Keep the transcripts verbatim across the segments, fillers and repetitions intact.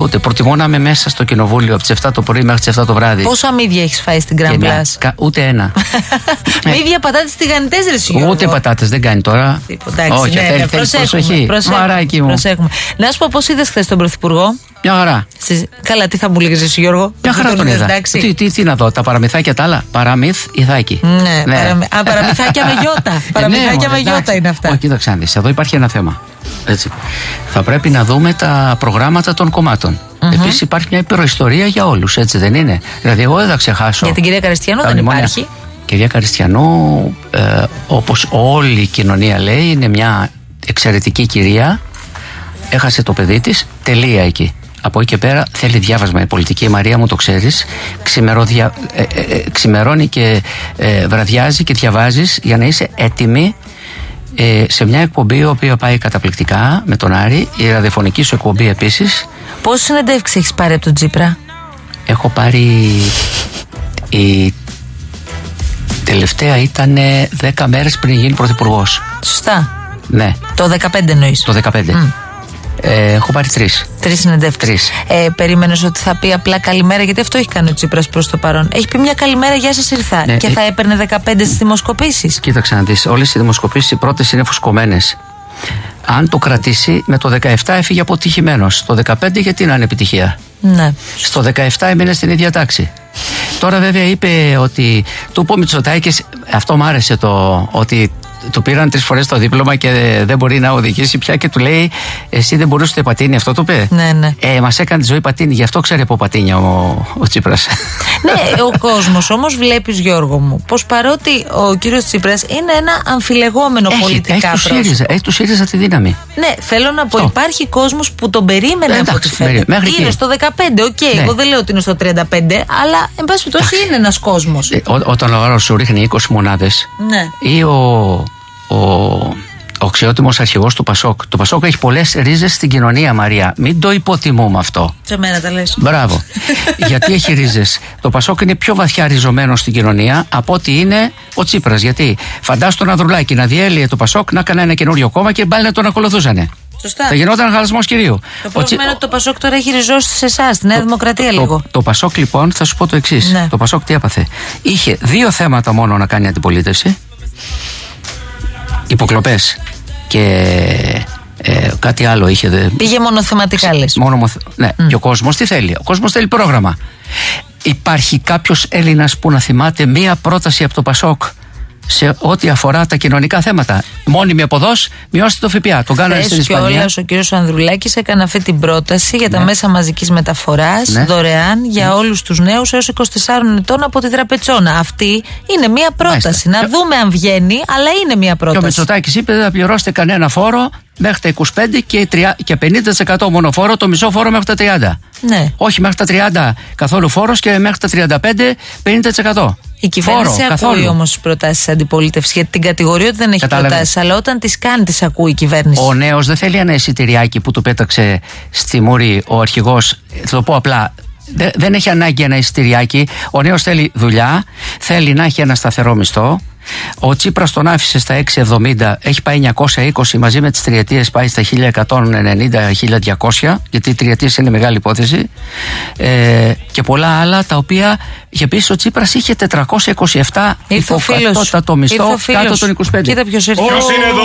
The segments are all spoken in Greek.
Ούτε. Προτιμώ να είμαι μέσα στο κοινοβούλιο από τις εφτά το πρωί μέχρι τις εφτά το βράδυ. Πόσα μύδια έχεις φάει στην Grand Plus? Ούτε ένα. Μύδια, πατάτες, τηγανιτές, ρε Γιώργο. Ούτε πατάτες, δεν κάνει τώρα. Τίποτα. Όχι, ναι, θέλει, ναι, θέλει προσέχουμε, προσέχουμε, Μαράκι μου. προσέχουμε. Να σου πω, πώς είδες χθες τον Πρωθυπουργό? Μια χαρά. Καλά, τι θα μου λέγεις εσύ, Γιώργο? Μια χαρά τον είδα. Τι, τι, τι να δω, τα παραμυθάκια τα άλλα. Παραμύθ, ηθάκι. Ναι, ναι. Παραμυ... Α, παραμυθάκια με γιώτα. Παραμυθάκια με γιώτα είναι αυτά. Όχι, κοίταξε να δεις, εδώ υπάρχει ένα θέμα. Έτσι. Θα πρέπει να δούμε τα προγράμματα των κομμάτων. Mm-hmm. Επίσης υπάρχει μια υπεροϊστορία για όλους, έτσι δεν είναι? Δηλαδή, εγώ δεν θα ξεχάσω. Για την κυρία Καριστιανού δεν μνημόνια. Υπάρχει. Κυρία Καριστιανού, ε, όπως όλη η κοινωνία λέει, είναι μια εξαιρετική κυρία. Έχασε το παιδί της, τελεία εκεί. Από εκεί και πέρα θέλει διάβασμα η πολιτική. Η Μαρία μου, το ξέρεις, ξημεροδια... ε, ε, ε, ξημερώνει και ε, βραδιάζει και διαβάζεις για να είσαι έτοιμη ε, σε μια εκπομπή η οποία πάει καταπληκτικά με τον Άρη. Η ραδιοφωνική σου εκπομπή επίσης. Πόσες συνεντεύξεις έχεις πάρει από τον Τσίπρα? Έχω πάρει... Η τελευταία ήταν δέκα μέρες πριν γίνει πρωθυπουργός. Σωστά. Ναι. Το δεκαπέντε εννοείς? Το δεκαπέντε. Mm. Ε, έχω πάρει τρεις. Τρεις συνεντεύξεις. Ε, περίμενες ότι θα πει απλά καλημέρα, γιατί αυτό έχει κάνει ο Τσίπρας προς το παρόν? Έχει πει μια καλημέρα, γεια σας, ήρθα. Ναι, και ε... θα έπαιρνε δεκαπέντε στις δημοσκοπήσεις. Κοίταξε να δεις, όλες οι δημοσκοπήσεις οι πρώτες είναι φουσκωμένες. Αν το κρατήσει, με το δεκαεπτά έφυγε αποτυχημένος. Το δεκαπέντε γιατί να είναι επιτυχία? Ναι. Στο δεκαεπτά έμεινε στην ίδια τάξη. Τώρα βέβαια είπε ότι του είπε ο Μητσοτάκης, αυτό μου άρεσε, το ότι του πήραν τρεις φορές το δίπλωμα και δεν μπορεί να οδηγήσει πια, και του λέει, εσύ δεν μπορούσε να πατίνει, αυτό το είπε. Ναι, ναι. Ε, μας έκανε τη ζωή πατίνι, γι' αυτό ξέρει από πατίνια ο, ο Τσίπρας. Ναι, ο κόσμος όμως βλέπεις, Γιώργο μου, πως παρότι ο κύριος Τσίπρας είναι ένα αμφιλεγόμενο έχει, πολιτικά έχει πρόσωπο. ΣΥΡΙΖΑ, έχει του ΣΥΡΙΖΑ τη δύναμη. Ναι, θέλω να πω, αυτό. Υπάρχει κόσμος που τον περίμενε ε, από ό,τι φαίνεται. Είναι εκεί. Στο δεκαπέντε, οκ, okay, ναι. Εγώ δεν λέω ότι είναι στο τριάντα πέντε, αλλά εν πάση περιπτώσει είναι ένας κόσμος. Ε, ό, όταν ο άλλος σου ρίχνει είκοσι μονάδες, ναι. Ή ο, ο, ο αξιότιμος αρχηγός του Πασόκ. Το Πασόκ έχει πολλές ρίζες στην κοινωνία, Μαρία. Μην το υποτιμούμε αυτό. Σε μένα τα λες. Μπράβο. Γιατί έχει ρίζες? Το Πασόκ είναι πιο βαθιά ριζωμένο στην κοινωνία από ότι είναι ο Τσίπρας. Γιατί φαντάσου τον Ανδρουλάκη να διέλυε το Πασόκ, να έκανε ένα καινούριο κόμμα και πάλι να τον ακολουθούσανε. Σωστά. Θα γινόταν χαλασμός κυρίου. Το πρόβλημα είναι ότι το Πασόκ τώρα έχει ριζώσει σε εσάς, στη Νέα Δημοκρατία, το, λίγο. Το, το Πασόκ λοιπόν, θα σου πω το εξής. Ναι. Το Πασόκ τι έπαθε? Είχε δύο θέματα μόνο να κάνει αντιπολίτευση. Υποκλοπές και ε, κάτι άλλο είχε. Δε... Πήγε μονοθεματικά, λες. Μόνο, ναι, mm. Και ο κόσμος τι θέλει? Ο κόσμος θέλει πρόγραμμα. Υπάρχει κάποιος Έλληνας που να θυμάται μία πρόταση από το Πασόκ σε ό,τι αφορά τα κοινωνικά θέματα? Μόνιμη αποδός, μειώστε το ΦΠΑ. Τον κάνανε στην Ισπανία. Και όλος ο κύριος Ανδρουλάκης έκανε αυτή την πρόταση για τα ναι. μέσα μαζικής μεταφοράς, ναι. δωρεάν για ναι. όλους τους νέους έως είκοσι τεσσάρων ετών από τη Τραπετσόνα. Αυτή είναι μία πρόταση. Μάλιστα. Να δούμε αν βγαίνει, αλλά είναι μία πρόταση. Και ο Μητσοτάκης είπε δεν θα πληρώσετε κανένα φόρο μέχρι τα είκοσι πέντε και πενήντα τοις εκατό μόνο φόρο, το μισό φόρο μέχρι τα τριάντα. Ναι. Όχι μέχρι τα τριάντα καθόλου φόρος και μέχρι τα τριάντα πέντε πενήντα τοις εκατό. Η κυβέρνηση φόρο, ακούει όμως τις προτάσεις της αντιπολίτευσης, γιατί την κατηγορεί ότι δεν έχει Κατάλαβε. προτάσεις, αλλά όταν τις κάνει τις ακούει η κυβέρνηση. Ο νέος δεν θέλει ένα εισιτηριάκι που του πέταξε στη μούρη ο αρχηγός. Θα το πω απλά. Δεν έχει ανάγκη ένα εισιτηριάκι. Ο νέος θέλει δουλειά, θέλει να έχει ένα σταθερό μισθό. Ο Τσίπρας τον άφησε στα έξι εβδομήντα, έχει πάει εννιακόσια είκοσι, μαζί με τις τριετίες πάει στα χίλια εκατόν ενενήντα με χίλια διακόσια, γιατί οι τριετίες είναι μεγάλη υπόθεση, ε, και πολλά άλλα τα οποία για επίσης ο Τσίπρας είχε τετρακόσια είκοσι επτά υποκατώτατο μισθό κάτω των είκοσι πέντε. Κοίτα ποιος ήρθε. Ποιος είναι εδώ?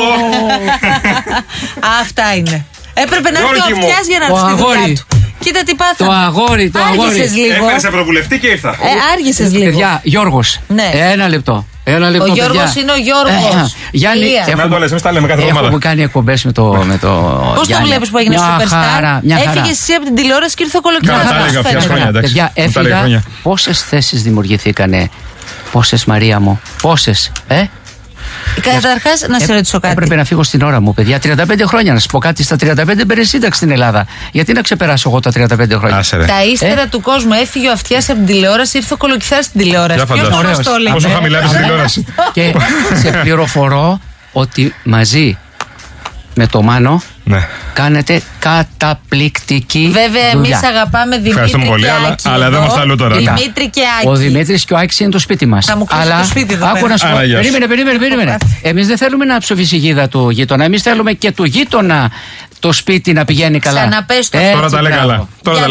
Αυτά είναι. Έπρεπε να έρθει ο Αυτιάς για να έρθει στη δουλειά του. Κοίτα τι πάθαμε. Το αγόρι, το αγόρι. Άργησες λίγο. Έφερες ευρωβουλευτή και ήρθα. Ε, άργησες λίγο. Παιδιά, Γιώργος. Ναι. Ένα λεπτό. Ένα λεπτό, ο Γιώργος είναι ο Γιώργος. Ε, Γιάννη, έχουμε, το λες, εμείς τα λέμε κάθε εβδομάδα. Έχουμε κάνει εκπομπές με το, με το Πώς το βλέπεις που έγινε στο Superstar? Έφυγες εσύ από την τηλεόραση και ήρθε ο Κολοκυθάς. Παιδιά, έφυγα. Πόσες θέσεις δημιουργηθήκανε? Πόσες, Μαρία μου? Πόσες, ε? Καταρχάς, να σε ρωτήσω κάτι. Έπρεπε να φύγω στην ώρα μου, παιδιά. τριάντα πέντε χρόνια, να σας πω κάτι. Στα τριάντα πέντε μπαίνει σύνταξη στην Ελλάδα. Γιατί να ξεπεράσω εγώ τα τριάντα πέντε χρόνια? Άσε, τα ύστερα ε? του κόσμου. Έφυγε ο Αυτιάς από την τηλεόραση, ήρθε ο Κολοκυθάς στην τηλεόραση. Πόσο χαμηλά είναι στην τηλεόραση. Και σε πληροφορώ ότι μαζί με το Μάνο ναι. κάνετε καταπληκτική Βέβαια, δουλειά. εμείς αγαπάμε Δημήτρη και πολύ, Άκη. Αλλά δεν μας τα λέω τώρα. Δημήτρη και Άκη. Ο Δημήτρης και ο Άκης είναι το σπίτι μας. Θα μου κλείσει το σπίτι εδώ. Άκου να σου πω. Περίμενε, περίμενε, περίμενε. Εμείς δεν θέλουμε να ψοφήσει η γίδα του γείτονα. Εμείς θέλουμε και του γείτονα το σπίτι να πηγαίνει καλά. Ξαναπες το. Τώρα τα λέει καλά.